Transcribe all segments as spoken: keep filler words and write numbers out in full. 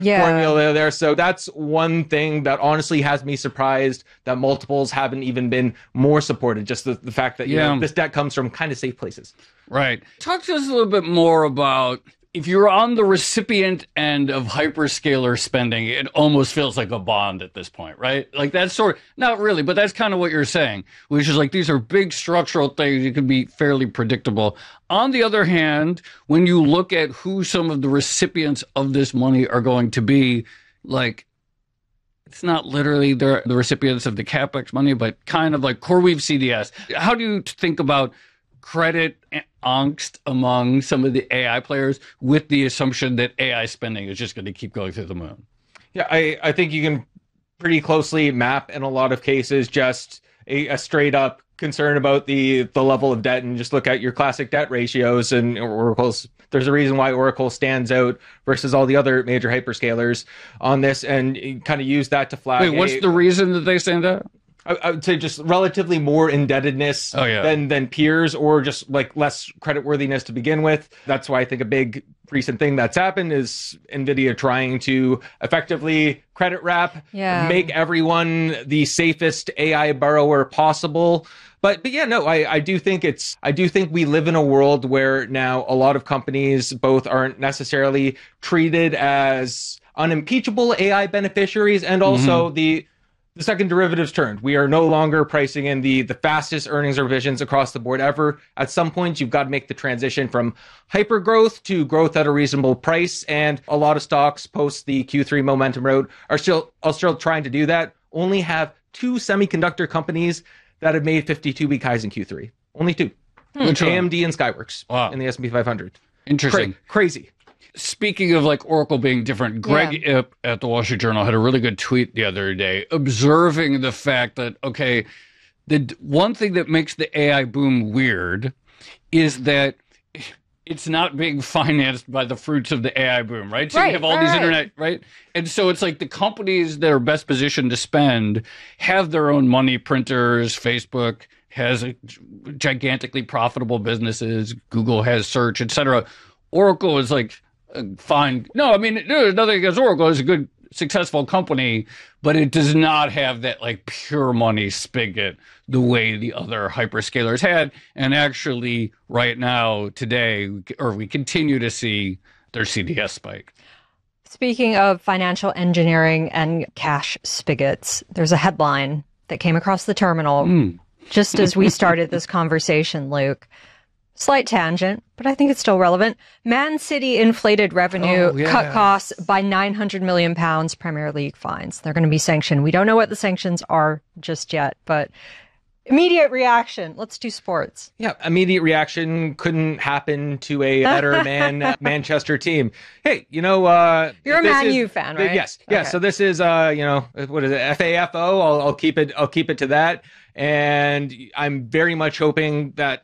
yeah. formula there. So that's one thing that honestly has me surprised that multiples haven't even been more supported. Just the, the fact that you Yeah. know, this debt comes from kind of safe places. Right. Talk to us a little bit more about if you're on the recipient end of hyperscaler spending, it almost feels like a bond at this point, right? Like that's sort of, not really, but that's kind of what you're saying, which is like these are big structural things. It can be fairly predictable. On the other hand, when you look at who some of the recipients of this money are going to be, like, it's not literally the, the recipients of the CapEx money, but kind of like CoreWeave C D S. How do you think about credit angst among some of the A I players with the assumption that A I spending is just going to keep going through the moon? Yeah, I, I think you can pretty closely map in a lot of cases just a, a straight up concern about the, the level of debt and just look at your classic debt ratios and Oracle's. There's a reason why Oracle stands out versus all the other major hyperscalers on this and kind of use that to flag. Wait, what's a, the reason that they stand out? I, I would say just relatively more indebtedness oh, yeah. than than peers, or just like less creditworthiness to begin with. That's why I think a big recent thing that's happened is NVIDIA trying to effectively credit wrap, yeah. make everyone the safest A I borrower possible. But but yeah, no, I, I do think it's I do think we live in a world where now a lot of companies both aren't necessarily treated as unimpeachable A I beneficiaries, and also mm-hmm. the The second derivative's turned. We are no longer pricing in the, the fastest earnings revisions across the board ever. At some point, you've got to make the transition from hyper growth to growth at a reasonable price. And a lot of stocks post the Q three momentum road are still are still trying to do that. Only have two semiconductor companies that have made fifty-two week highs in Q three. Only two. Hmm. A M D and Skyworks wow. in the S and P five hundred. Interesting. Cra- crazy. Speaking of like Oracle being different, Greg yeah. Ip at the Wall Street Journal had a really good tweet the other day observing the fact that, okay, the one thing that makes the A I boom weird is that it's not being financed by the fruits of the A I boom, right? So right, you have all right, these right. internet, right? And so it's like the companies that are best positioned to spend have their own money printers. Facebook has a gigantically profitable businesses. Google has search, et cetera. Oracle is like, Uh, fine. No, I mean, there's nothing against Oracle. It's a good, successful company, but it does not have that like pure money spigot the way the other hyperscalers had. And actually, right now, today, or we continue to see their C D S spike. Speaking of financial engineering and cash spigots, there's a headline that came across the terminal Mm. just as we started this conversation, Luke. Slight tangent, but I think it's still relevant. Man City inflated revenue, Oh, yeah. cut costs by nine hundred million pounds, Premier League fines. They're going to be sanctioned. We don't know what the sanctions are just yet, but immediate reaction. Let's do sports. Yeah, immediate reaction couldn't happen to a better man Manchester team. Hey, you know, uh, You're a this Man is- U fan, right? Yes, yeah. Okay. So this is, uh, you know, what is it? F A F O. I'll, I'll keep it. I'll keep it to that. And I'm very much hoping that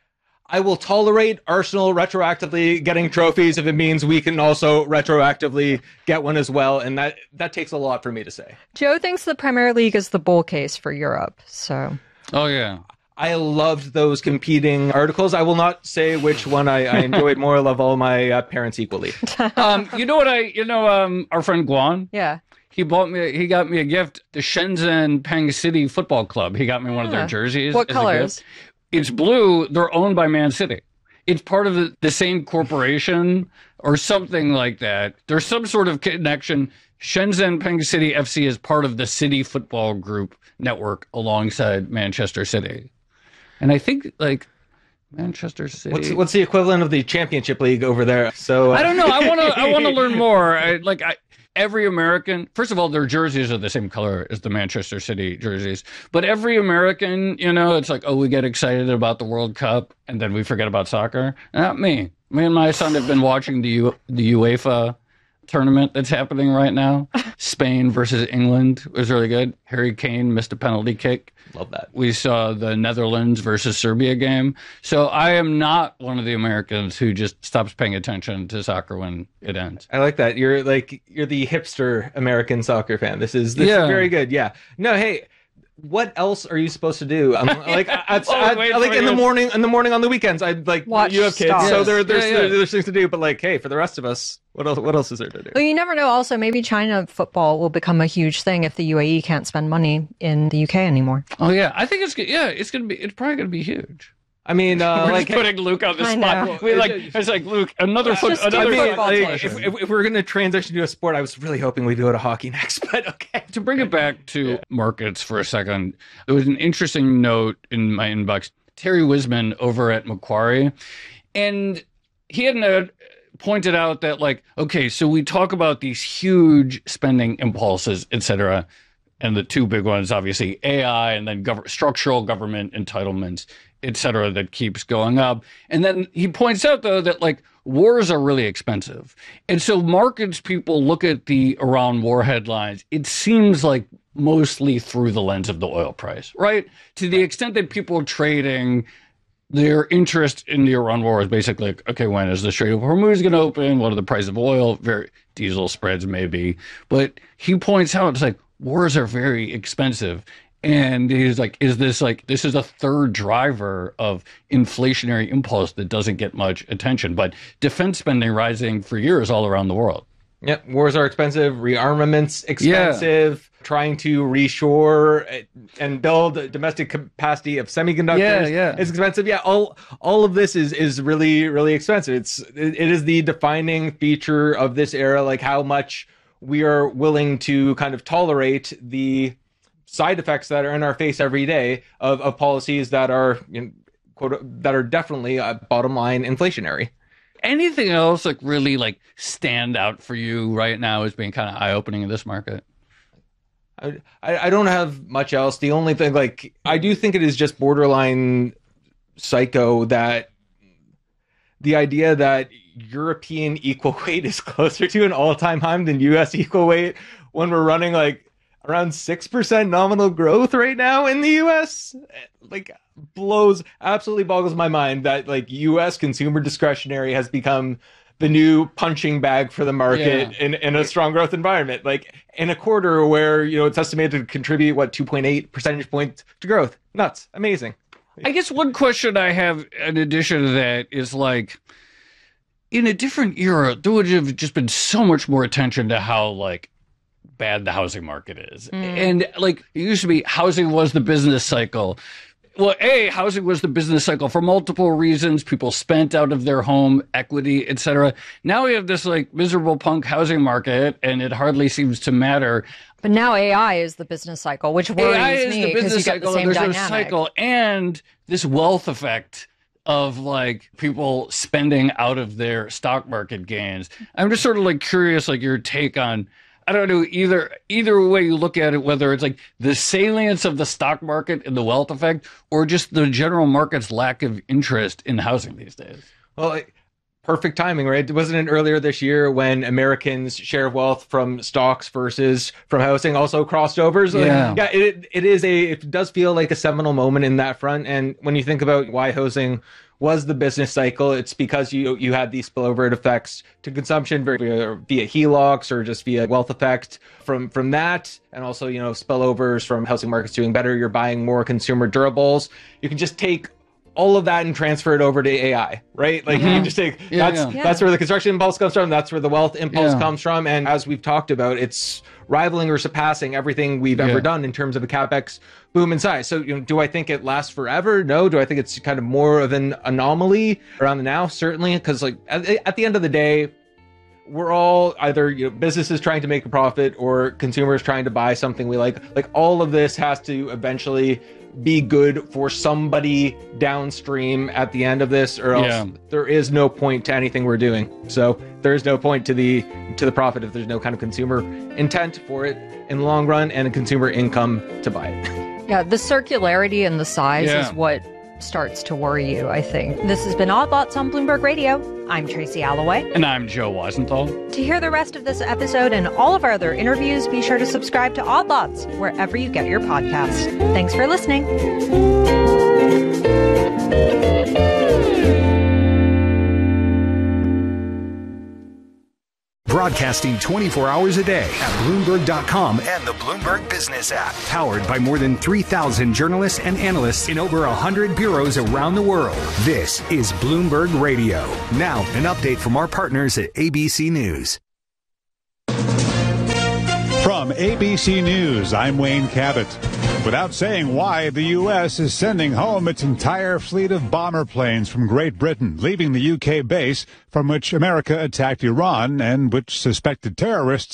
I will tolerate Arsenal retroactively getting trophies if it means we can also retroactively get one as well. And that, that takes a lot for me to say. Joe thinks the Premier League is the bull case for Europe. So, Oh, yeah. I loved those competing articles. I will not say which one I, I enjoyed more. I love all my uh, parents equally. um, you know what I, you know, um, our friend Guan, yeah. he bought me, he got me a gift, the Shenzhen Peng City Football Club. He got me one of their Yeah. jerseys. What as a colors? gift. It's blue. They're owned by Man City. It's part of the, the same corporation or something like that. There's some sort of connection. Shenzhen Peng City F C is part of the City Football Group network alongside Manchester City. And I think, like, Manchester City. What's what's the equivalent of the Championship League over there? So uh, I don't know. I want to. I want to learn more. I, like I, every American. First of all, their jerseys are the same color as the Manchester City jerseys. But every American, you know, it's like, oh, we get excited about the World Cup, and then we forget about soccer. Not me. Me and my son have been watching the U, the UEFA tournament that's happening right now. Spain versus England was really good. Harry Kane missed a penalty kick. Love that. We saw the Netherlands versus Serbia game. So I am not one of the Americans who just stops paying attention to soccer when it ends. I like that. You're like you're the hipster American soccer fan. This is this Yeah. is very good. Yeah. No, hey, what else are you supposed to do? I'm like, I, I, Oh, I, wait I, like for in the you. morning, in the morning on the weekends, I like Watch you have kids, stocks. so Yes. there, there's, Yeah, yeah. there's things to do. But like, hey, for the rest of us, what else? What else is there to do? Well, you never know. Also, maybe China football will become a huge thing if the U A E can't spend money in the U K anymore. Oh yeah, I think it's good. Yeah, it's gonna be. It's probably gonna be huge. I mean, uh, We're like, just putting Luke on the I spot. know. We like. It's like Luke. Another foot. just do Another I mean, football like, question. if, if, if we're gonna transition to a sport, I was really hoping we'd go to hockey next. But okay. To bring it back to markets for a second, there was an interesting note in my inbox. Terry Wisman over at Macquarie, and he had uh, pointed out that, like, okay, so we talk about these huge spending impulses, et cetera, and the two big ones, obviously, A I and then gov- structural government entitlements, et cetera, that keeps going up. And then he points out, though, that, like, wars are really expensive. And so markets people look at the Iran war headlines, it seems like mostly through the lens of the oil price, right? To the extent that people are trading, their interest in the Iran war is basically like, okay, when is the Strait of Hormuz going to open? What are the price of oil? Very diesel spreads, maybe. But he points out, it's like, wars are very expensive. And he's like, is this like, this is a third driver of inflationary impulse that doesn't get much attention. But defense spending rising for years all around the world. Yep, wars are expensive, rearmaments expensive, yeah. Trying to reshore and build domestic capacity of semiconductors yeah, yeah. is expensive. Yeah, all all of this is is really really expensive. It's it, it is the defining feature of this era, like how much we are willing to kind of tolerate the side effects that are in our face every day of, of policies that are, you know, quote, that are definitely uh, bottom line inflationary. Anything else like really like stand out for you right now as being kind of eye opening in this market? I, I don't have much else. The only thing, like, I do think it is just borderline psycho that the idea that European equal weight is closer to an all-time high than U S equal weight when we're running like around six percent nominal growth right now in the U S, like, blows, absolutely boggles my mind that, like, U S consumer discretionary has become the new punching bag for the market yeah. in, in a strong growth environment. Like, in a quarter where, you know, it's estimated to contribute, what, two point eight percentage points to growth. Nuts. Amazing. I guess one question I have in addition to that is, like, in a different era, there would have just been so much more attention to how, like, bad the housing market is. Mm. And like it used to be housing was the business cycle. Well, A, housing was the business cycle for multiple reasons. People spent out of their home equity, et cetera. Now we have this like miserable punk housing market and it hardly seems to matter. But now A I is the business cycle, which worries A I is me the because you business get cycle, the same there's dynamic. no cycle and this wealth effect of like people spending out of their stock market gains. I'm just sort of like curious, like your take on, I don't know, either either way you look at it, whether it's like the salience of the stock market and the wealth effect, or just the general market's lack of interest in housing these days. Well, like, perfect timing, right? Wasn't it earlier this year when Americans' share of wealth from stocks versus from housing also crossed over? So, yeah, like, yeah, it it is a it does feel like a seminal moment in that front. And when you think about why housing was the business cycle, it's because you you had these spillover effects to consumption via, via H E L O Cs or just via wealth effect from from that, and also, you know, spillovers from housing markets doing better. You're buying more consumer durables. You can just take all of that and transfer it over to A I, right? Like, mm-hmm. you can just take yeah, that's yeah. that's where the construction impulse comes from. That's where the wealth impulse yeah. comes from. And as we've talked about, it's rivaling or surpassing everything we've ever yeah. done in terms of a CapEx boom in size. So, you know, do I think it lasts forever? No. Do I think it's kind of more of an anomaly around the now? Certainly, because like at, at the end of the day, we're all either, you know, businesses trying to make a profit or consumers trying to buy something we like. Like, all of this has to eventually be good for somebody downstream at the end of this, or else yeah. there is no point to anything we're doing. So there is no point to the to the profit if there's no kind of consumer intent for it in the long run and a consumer income to buy it. Yeah, the circularity and the size yeah. is what starts to worry you, I think. This has been Odd Lots on Bloomberg Radio. I'm Tracy Alloway. And I'm Joe Weisenthal. To hear the rest of this episode and all of our other interviews, be sure to subscribe to Odd Lots wherever you get your podcasts. Thanks for listening. broadcasting twenty-four hours a day at Bloomberg dot com and the Bloomberg Business app. Powered by more than three thousand journalists and analysts in over one hundred bureaus around the world. This is Bloomberg Radio. Now, an update from our partners at A B C News. From A B C News, I'm Wayne Cabot. Without saying why, the U S is sending home its entire fleet of bomber planes from Great Britain, leaving the U K base from which America attacked Iran and which suspected terrorists